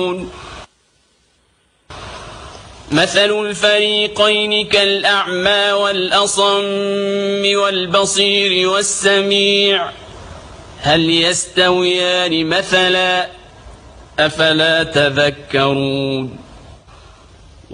مثل الفريقين كالأعمى والأصم والبصير والسميع هل يستويان مثلا أفلا تذكرون